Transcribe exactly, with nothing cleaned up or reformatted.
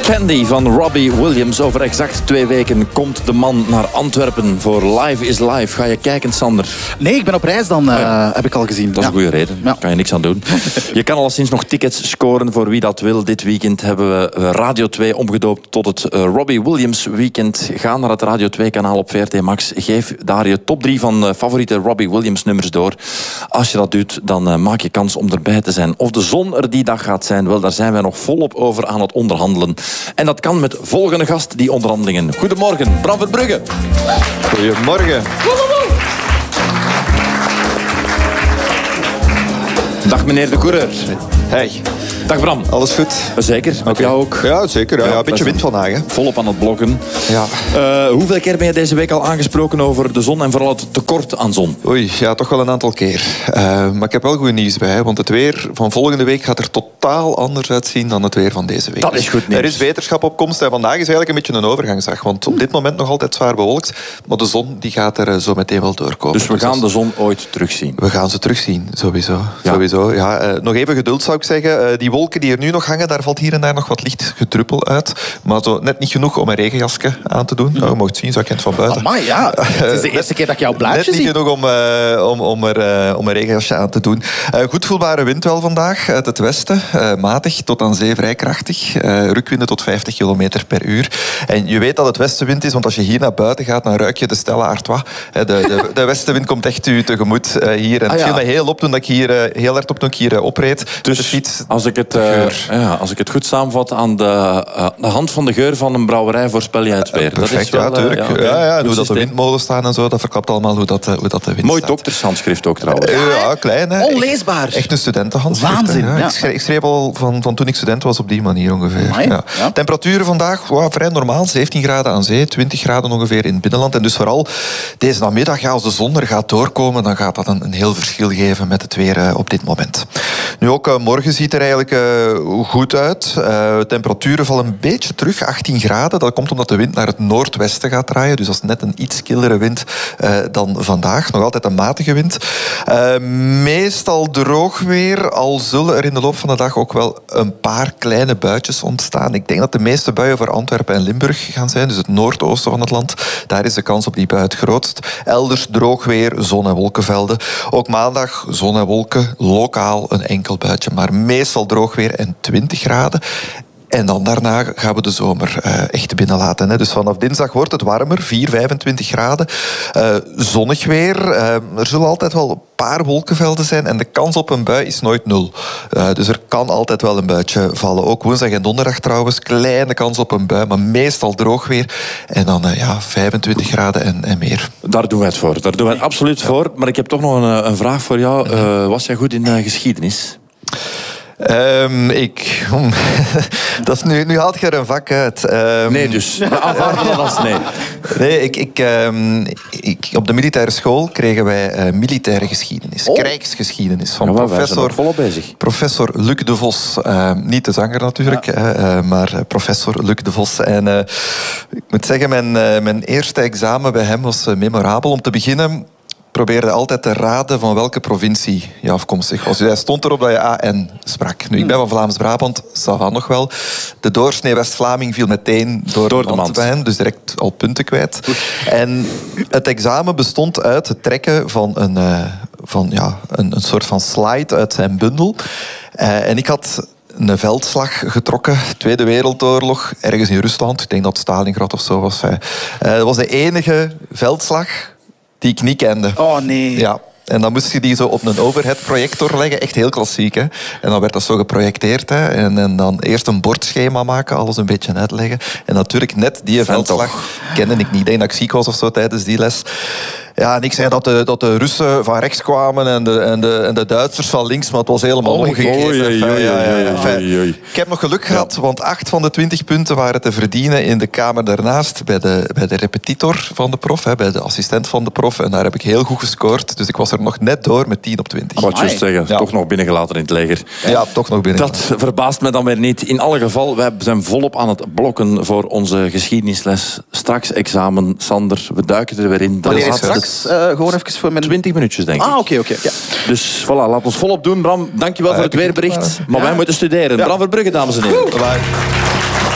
Candy van Robbie Williams. Over exact twee weken komt de man naar Antwerpen voor Live is Live. Ga je kijken, Sander? Nee, ik ben op reis dan, uh, ja. heb ik al gezien. Dat is ja. een goede reden. Daar ja. kan je niks aan doen. Je kan alleszins nog tickets scoren voor wie dat wil. Dit weekend hebben we Radio twee omgedoopt tot het uh, Robbie Williams weekend. Ga naar het Radio twee kanaal op V R T Max. Geef daar je top drie van uh, favoriete Robbie Williams nummers door. Als je dat doet, dan uh, maak je kans om erbij te zijn. Of de zon er die dag gaat zijn, wel, daar zijn wij nog volop over aan het onderhandelen. En dat kan met volgende gast, die onderhandelingen. Goedemorgen, Bram Verbrugge. Goedemorgen. Dag meneer de coureur. Hey. Dag Bram. Alles goed? Zeker, met okay. jou ook. Ja, zeker. Ja, ja, een beetje wind vandaag. Hè. Volop aan het blokken. Ja. Uh, hoeveel keer ben je deze week al aangesproken over de zon en vooral het tekort aan zon? Oei, ja, toch wel een aantal keer. Uh, maar ik heb wel goed nieuws bij, want het weer van volgende week gaat er totaal anders uitzien dan het weer van deze week. Dat is goed nieuws. Er is wetenschap op komst en vandaag is eigenlijk een beetje een overgangsdag, want op dit moment nog altijd zwaar bewolkt, maar de zon die gaat er zo meteen wel doorkomen. Dus we gaan de zon ooit terugzien? We gaan ze terugzien, sowieso. Ja. sowieso. Ja, uh, nog even geduld zou ik zeggen. Uh, die wolken die er nu nog hangen, daar valt hier en daar nog wat licht gedruppel uit. Maar zo net niet genoeg om een regenjasje aan te doen. Nou, je mocht zien, zo kent van buiten. Amai, ja. Het is de eerste keer dat ik jouw blaadje zie. Net niet genoeg om, uh, om, om, er, uh, om een regenjasje aan te doen. Uh, goed voelbare wind wel vandaag uit het westen. Uh, matig tot aan zee vrij krachtig. Uh, rukwinden tot vijftig kilometer per uur. En je weet dat het westenwind is, want als je hier naar buiten gaat, dan ruik je de Stella Artois. De, de, de westenwind komt echt u tegemoet uh, hier. En het ah, ja. viel me heel op toen ik hier, uh, heel hard op toen ik hier uh, opreed. Dus de fiets, als ik het... Uh, Ja, als ik het goed samenvat, aan de, uh, de hand van de geur van een brouwerij voorspel jij het weer. Uh, perfect, dat is wel, ja, tuurlijk. Uh, ja, okay. ja, ja, hoe dat de windmolen staan en zo, dat verklapt allemaal hoe dat, uh, hoe dat de wind Mooi staat. doktershandschrift ook trouwens. Uh, ja, klein. Hè. Onleesbaar. Echt, echt een studentenhandschrift. Waanzin. Ja. Ja. Ik, schreef, ik schreef al van, van toen ik student was op die manier ongeveer. Amai, ja. Ja. Temperaturen vandaag, wow, vrij normaal. zeventien graden aan zee, twintig graden ongeveer in het binnenland. En dus vooral deze namiddag, ja, als de zon er gaat doorkomen, dan gaat dat een, een heel verschil geven met het weer uh, op dit moment. Nu ook uh, morgen ziet er eigenlijk uh, goed uit. Uh, temperaturen vallen een beetje terug, achttien graden. Dat komt omdat de wind naar het noordwesten gaat draaien. Dus dat is net een iets killere wind uh, dan vandaag. Nog altijd een matige wind. Uh, meestal droog weer, al zullen er in de loop van de dag ook wel een paar kleine buitjes ontstaan. Ik denk dat de meeste buien voor Antwerpen en Limburg gaan zijn. Dus het noordoosten van het land. Daar is de kans op die bui het grootst. Elders droog weer, zon- en wolkenvelden. Ook maandag zon en wolken, lokaal een enkel buitje. Maar meestal droog weer en twintig graden. En dan daarna gaan we de zomer uh, echt binnenlaten. Hè. Dus vanaf dinsdag wordt het warmer, vier, vijfentwintig graden. Uh, zonnig weer. Uh, er zullen altijd wel een paar wolkenvelden zijn. En de kans op een bui is nooit nul. Uh, dus er kan altijd wel een buitje vallen. Ook woensdag en donderdag trouwens. Kleine kans op een bui, maar meestal droog weer. En dan uh, ja, vijfentwintig graden en, en meer. Daar doen wij het voor. Daar doen wij het absoluut ja. voor. Maar ik heb toch nog een, een vraag voor jou. Uh, was jij goed in uh, geschiedenis? Um, ik... dat is nu, nu haalt je er een vak uit. Um, nee, dus. Aanvaarden dat als nee. Nee, ik, ik, um, ik, op de militaire school kregen wij uh, militaire geschiedenis. Oh. Krijgsgeschiedenis. Van ja, professor, volop bezig. professor Luc de Vos. Uh, niet de zanger natuurlijk, ja. uh, maar professor Luc de Vos. En uh, ik moet zeggen, mijn, uh, mijn eerste examen bij hem was uh, memorabel. Om te beginnen... probeerde altijd te raden van welke provincie je afkomstig was. Hij stond erop dat je A N sprak. Nu, ik ben van Vlaams-Brabant, ça va nog wel. De doorsnee West-Vlaming viel meteen door, door de mand bij hem, dus direct al punten kwijt. En het examen bestond uit het trekken van een, uh, van, ja, een, een soort van slide uit zijn bundel. Uh, en ik had... een veldslag getrokken, Tweede Wereldoorlog, ergens in Rusland. Ik denk dat Stalingrad of zo was. Uh, dat was de enige veldslag die ik niet kende. Oh nee. Ja. En dan moest je die zo op een overhead-projector leggen. Echt heel klassiek. Hè? En dan werd dat zo geprojecteerd. Hè? En, en dan eerst een bordschema maken, alles een beetje uitleggen. En natuurlijk net die veldslag kende ik niet. Ik denk dat ik ziek was of zo tijdens die les. Ja, en ik zei dat de, dat de Russen van rechts kwamen en de, en, de, en de Duitsers van links, maar het was helemaal omgekeerd. Ik heb nog geluk gehad, want acht van de twintig punten waren te verdienen in de kamer daarnaast, bij de, bij de repetitor van de prof, hè, bij de assistent van de prof. En daar heb ik heel goed gescoord. Dus ik was er nog net door met tien op twintig. Wat je zeggen, ja. Toch nog binnengelaten in het leger. Ja, toch nog binnengelaten. Dat verbaast me dan weer niet. In alle geval, wij zijn volop aan het blokken voor onze geschiedenisles. Straks examen, Sander, we duiken er weer in. Dat is straks. Uh, gewoon even voor mijn... twintig minuutjes, denk ik. Ah, oké, oké. Ja. Dus voilà, laat ons volop doen, Bram. Dankjewel uh, voor het weerbericht. Maar ja. wij moeten studeren. Ja. Bram Verbrugge, dames en heren. Bye.